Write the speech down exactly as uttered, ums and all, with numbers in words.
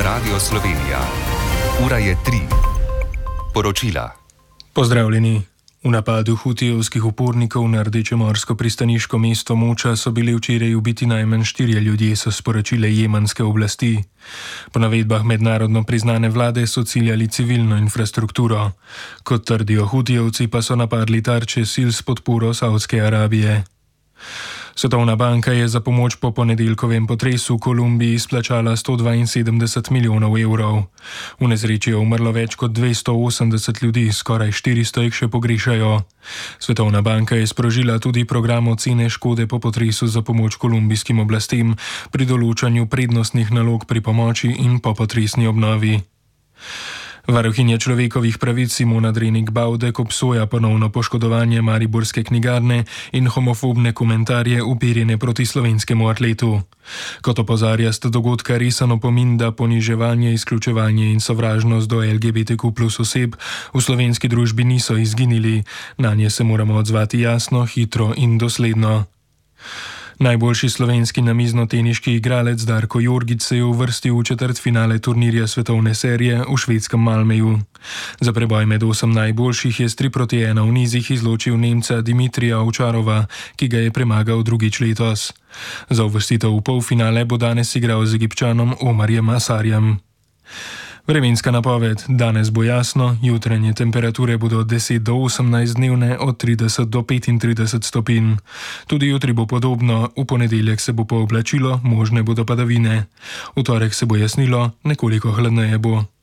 Radio Slovenija. Ura je tri. Poročila. Pozdravljeni. V napadu hutijevskih upornikov na rdečemorsko pristaniško mesto Moča so bili včeraj ubiti najmanj štirje ljudje, so sporočile jemenske oblasti. Po navedbah mednarodno priznane vlade so ciljali civilno infrastrukturo. Kot trdijo hutijevci, pa so napadli tarče sil s podporo Saudske Arabije. Svetovna banka je za pomoč po ponedeljkovem potresu v Kolumbiji izplačala sto dvainsedemdeset milijonov evrov. V nesreči je umrlo več kot dvesto osemdeset ljudi, skoraj štiristo jih še pogrešajo. Svetovna banka je sprožila tudi program ocene škode po potresu za pomoč kolumbijskim oblastem pri določanju prednostnih nalog pri pomoči in po potresni obnovi. Varuhinja človekovih pravic Simona Drenik Baudek obsoja ponovno poškodovanje mariborske knjigarne in homofobne komentarje uperjene proti slovenskemu atletu. Kot opozarja, sta dogodka resen opomin, da poniževanje, izključevanje in sovražnost do L G B T Q plus oseb v slovenski družbi niso izginili. Nanje se moramo odzvati jasno, hitro in dosledno. Najboljši slovenski namiznoteniški igralec Darko Jorgić se je uvrstil v četrtfinale turnirja svetovne serije v švedskem Malmöju. Za preboj med osem najboljših je s tri proti ena v nizih izločil Nemca Dimitrija Ovčarova, ki ga je premagal drugič letos. Za uvrstitev v polfinale bo danes igral z Egipčanom Omarjem Asarjem. Vremenska napoved. Danes bo jasno, jutranje temperature bodo od deset do osemnajst, dnevne od trideset do petintrideset stopinj. Tudi jutri bo podobno, v ponedeljek se bo pooblačilo, možne bodo padavine. V torek se bo jasnilo, nekoliko hladneje bo.